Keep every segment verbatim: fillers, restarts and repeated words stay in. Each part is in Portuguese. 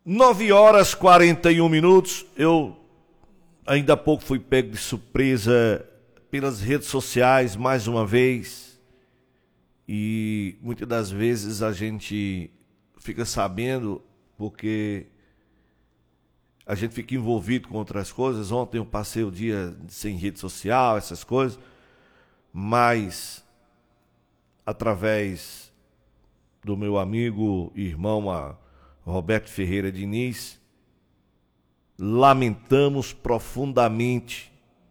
nove horas e quarenta e um minutos. Eu ainda há pouco fui pego de surpresa pelas redes sociais mais uma vez. E muitas das vezes a gente fica sabendo porque a gente fica envolvido com outras coisas. Ontem eu passei o dia sem rede social, essas coisas, mas através do meu amigo e irmão a Roberto Ferreira Diniz, lamentamos profundamente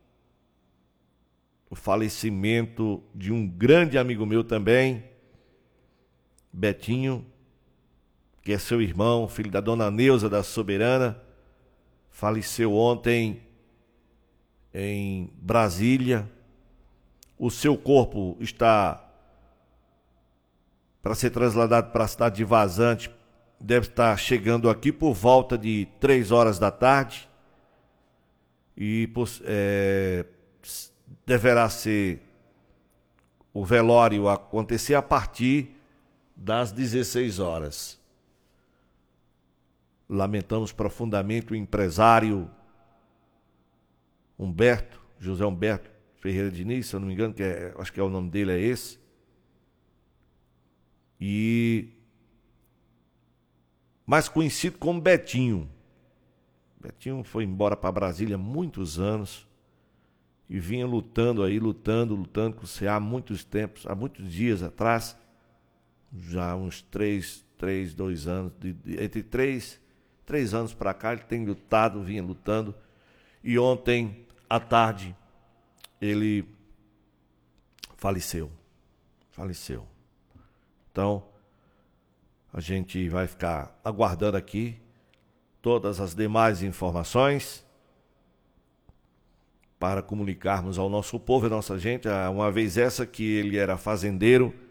o falecimento de um grande amigo meu também, Betinho, que é seu irmão, filho da dona Neuza da Soberana, faleceu ontem em Brasília. O seu corpo está para ser trasladado para a cidade de Vazante, deve estar chegando aqui por volta de três horas da tarde e é, deverá ser o velório acontecer a partir das dezesseis horas. Lamentamos profundamente o empresário Humberto, José Humberto Ferreira Diniz, se eu não me engano, que é, acho que é o nome dele é esse. E mais conhecido como Betinho. Betinho foi embora para Brasília há muitos anos e vinha lutando aí, lutando, lutando com o C A há muitos tempos, há muitos dias atrás, já uns três, três, dois anos, de, de, entre três, três anos para cá ele tem lutado, vinha lutando, e ontem à tarde ele faleceu, faleceu. Então, a gente vai ficar aguardando aqui todas as demais informações para comunicarmos ao nosso povo e à nossa gente, uma vez essa que ele era fazendeiro